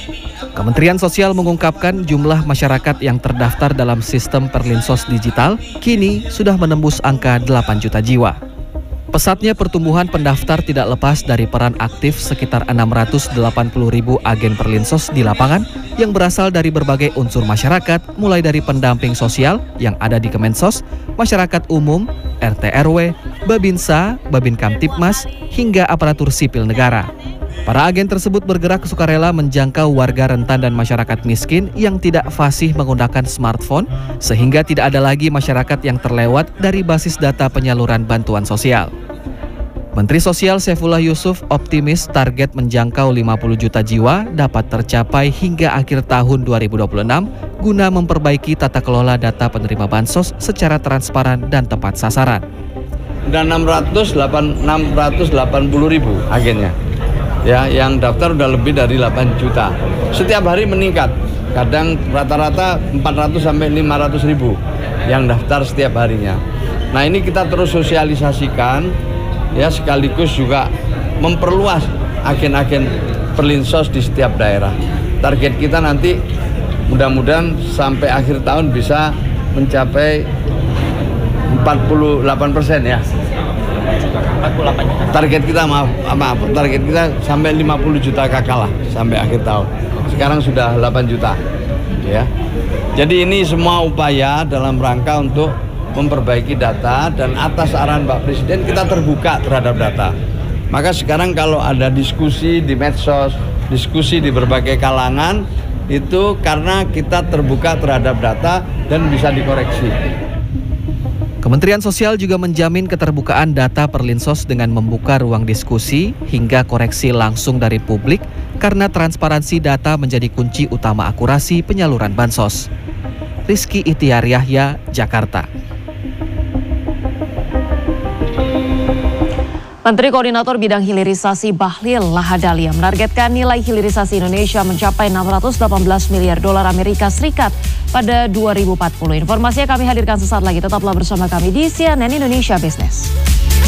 Kementerian Sosial mengungkapkan jumlah masyarakat yang terdaftar dalam sistem Perlinsos digital kini sudah menembus angka 8 juta jiwa. Pesatnya pertumbuhan pendaftar tidak lepas dari peran aktif sekitar 680.000 agen Perlinsos di lapangan yang berasal dari berbagai unsur masyarakat, mulai dari pendamping sosial yang ada di Kemensos, masyarakat umum, RT RW, Babinsa, Babin Kamtipmas, hingga aparatur sipil negara. Para agen tersebut bergerak sukarela menjangkau warga rentan dan masyarakat miskin yang tidak fasih menggunakan smartphone, sehingga tidak ada lagi masyarakat yang terlewat dari basis data penyaluran bantuan sosial. Menteri Sosial Saifullah Yusuf optimis target menjangkau 50 juta jiwa dapat tercapai hingga akhir tahun 2026 guna memperbaiki tata kelola data penerima bansos secara transparan dan tepat sasaran. Dan 680.000 agennya. Ya, yang daftar udah lebih dari 8 juta. Setiap hari meningkat. Kadang rata-rata 400 sampai 500.000 yang daftar setiap harinya. Nah, ini kita terus sosialisasikan, ya, sekaligus juga memperluas agen-agen Perlinsos di setiap daerah. Target kita nanti mudah-mudahan sampai akhir tahun bisa mencapai 48% ya. Target kita target kita sampai 50 juta kakak lah sampai akhir tahun. Sekarang sudah 8 juta ya. Jadi ini semua upaya dalam rangka untuk memperbaiki data, dan atas arahan Pak Presiden kita terbuka terhadap data. Maka sekarang kalau ada diskusi di medsos, diskusi di berbagai kalangan, itu karena kita terbuka terhadap data dan bisa dikoreksi. Kementerian Sosial juga menjamin keterbukaan data Perlinsos dengan membuka ruang diskusi hingga koreksi langsung dari publik, karena transparansi data menjadi kunci utama akurasi penyaluran bansos. Rizky Itiar Yahya, Jakarta. Menteri Koordinator Bidang Hilirisasi Bahlil Lahadalia menargetkan nilai hilirisasi Indonesia mencapai 618 miliar dolar Amerika Serikat pada 2040. Informasinya kami hadirkan sesaat lagi. Tetaplah bersama kami di CNN Indonesia Business.